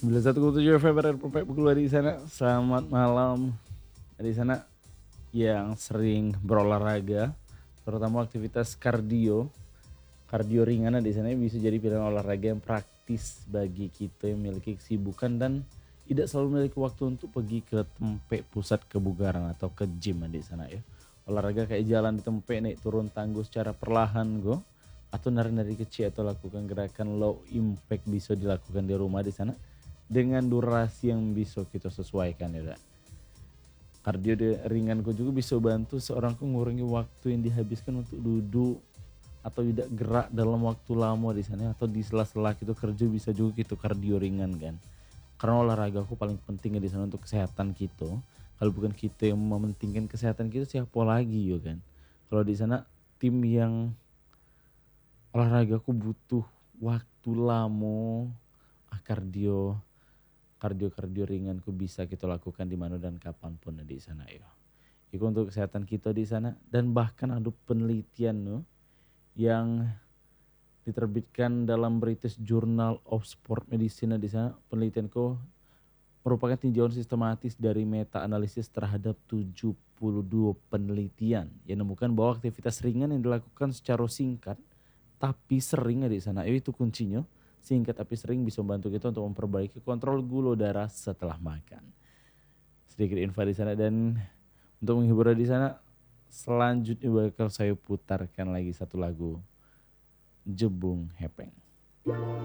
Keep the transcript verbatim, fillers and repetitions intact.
sembilan satu koma tujuh F M R R Perfect Pukul di sana. Selamat malam di sana yang sering berolahraga, terutama aktivitas kardio. Kardio ringan di sana bisa jadi pilihan olahraga yang praktis bagi kita yang memiliki kesibukan dan tidak selalu memiliki waktu untuk pergi ke tempat pusat kebugaran atau ke gym di sana ya. Olahraga kayak jalan di tempat, naik turun tangga secara perlahan go, atau nari-nari kecil atau lakukan gerakan low impact bisa dilakukan di rumah di sana dengan durasi yang bisa kita sesuaikan ya. Dak. Kardio de- ringanku juga bisa bantu seorang ku ngurangi waktu yang dihabiskan untuk duduk atau tidak gerak dalam waktu lama di sana, atau di sela-sela gitu kerja bisa juga gitu kardio ringan kan. Karena olahraga aku paling penting di sana untuk kesehatan kita. Kalau bukan kita yang mementingkan kesehatan kita, siapa lagi ya kan. Kalau di sana tim yang olahraga aku butuh waktu lama, ah, kardio kardio kardio ringan ku bisa kita lakukan di mana dan kapanpun di sana ya. Itu untuk kesehatan kita di sana, dan bahkan ada penelitian no, yang diterbitkan dalam British Journal of Sport Medicine di sana. Penelitianku merupakan tinjauan sistematis dari meta analisis terhadap tujuh puluh dua penelitian yang menemukan bahwa aktivitas ringan yang dilakukan secara singkat tapi sering di sana, itu kuncinya. Singkat tapi sering bisa membantu kita untuk memperbaiki kontrol gula darah setelah makan. Sedikit info di sana, dan untuk menghibur di sana selanjutnya bakal saya putarkan lagi satu lagu Jebung Hepeng.